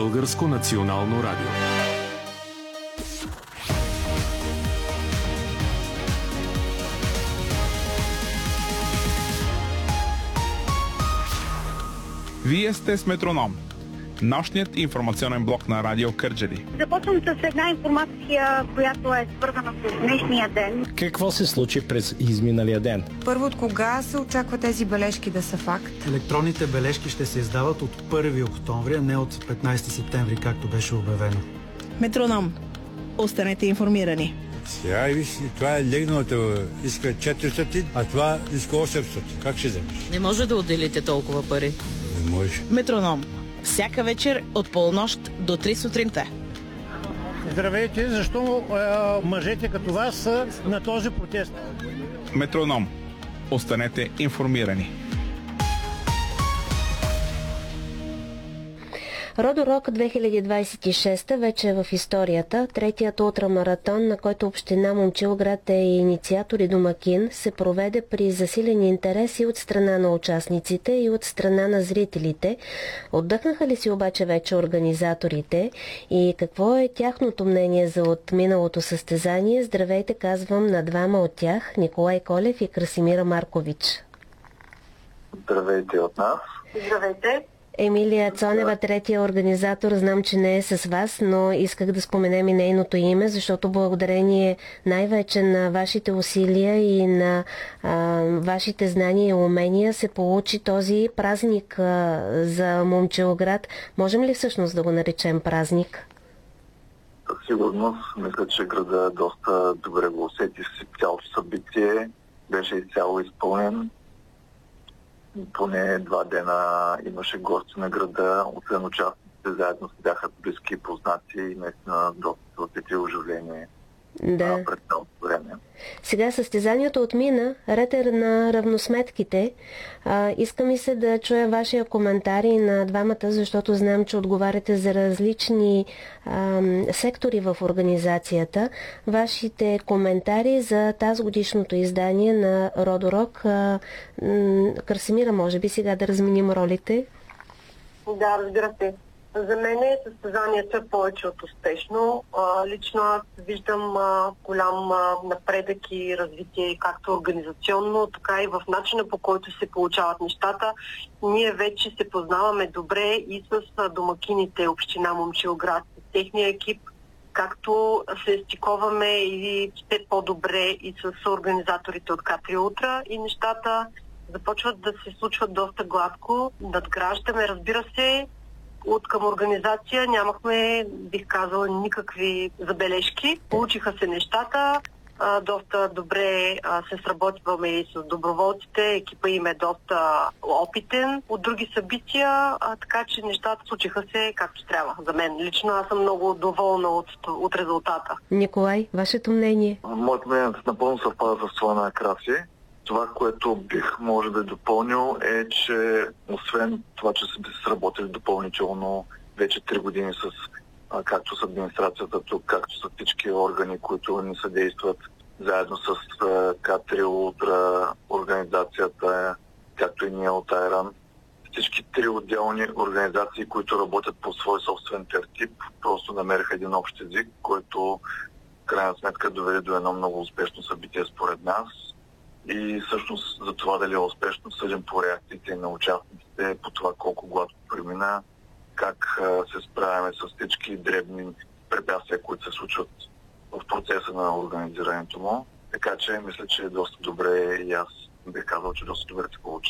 Българско национално радио. Вие сте с Метроном, нощният информационен блок на Радио Кърджали. Започвам с една информация, която е свързана с днешния ден. Какво се случи през изминалия ден? Първо, от кога се очаква тези бележки да са факт? Електронните бележки ще се издават от 1 октомври, а не от 15 септември, както беше обявено. Метроном. Останете информирани. Сега и виж, това е легналата, иска 400, а това иска 800. Как ще вземеш? Не може да отделите толкова пари. Не може. Метроном. Всяка вечер от полунощ до 3 сутринта. Здравейте, защо мъжете като вас са на този протест? Метроном. Останете информирани. Родорок 2026 вече е в историята. Третият ултрамаратон, на който община Момчилград е инициатор и домакин, се проведе при засилени интереси от страна на участниците и от страна на зрителите. Отдъхнаха ли си обаче вече организаторите и какво е тяхното мнение за отминалото състезание? Здравейте, казвам на двама от тях, Николай Колев и Красимира Маркович. Здравейте от нас. Здравейте. Емилия Цонева, третия организатор, знам, че не е с вас, но исках да споменем и нейното име, защото благодарение най-вече на вашите усилия и на вашите знания и умения се получи този празник за Момчилград. Можем ли всъщност да го наречем празник? Със сигурност. Мисля, че града доста добре го усети. Цялото събитие беше изцяло изпълнен. Поне 2 дена имаше гости на града, освен участниците заедно с бяха близки и познати и наистина доста усети оживление пред цялото време. Сега състезанието отмина, ретер на равносметките. Иска ми се да чуя вашия коментар и на двамата, защото знам, че отговаряте за различни сектори в организацията. Вашите коментари за тази годишното издание на Родорок. Красимира, може би сега да разменим ролите? Да, разбира се. За мен състезанието е повече от успешно. Лично аз виждам голям напредък и развитие както организационно, така и в начина, по който се получават нещата. Ние вече се познаваме добре и с домакините община Момчилград, с техния екип, както се стиковаме и все по-добре и с организаторите от Капри Ултра и нещата започват да се случват доста гладко. Надграждаме, разбира се. От към организация нямахме, бих казала, никакви забележки. Получиха се нещата, доста добре се сработваме и с доброволците, екипа им е доста опитен от други събития, така че нещата случиха се както трябва. За мен лично аз съм много доволна от резултата. Николай, вашето мнение? Моето мнение напълно съвпада с това на Краси. Това, което бих може да допълнил е, че освен това, че са сработили допълнително вече 3 години както с администрацията тук, както с всички органи, които ни съдействат, заедно с Катри Ултра, организацията, както и ние от Айран. Всички 3 отделни организации, които работят по свой собствен тертип, просто намериха един общ език, който в крайна сметка доведе до едно много успешно събитие според нас. И всъщност за това дали е успешно съдим по реакциите на участниците, по това колко гладко премина, как се справяме с всички дребни препятствия, които се случват в процеса на организирането му. Така че мисля, че е доста добре и аз бих казал, че доста добре се получи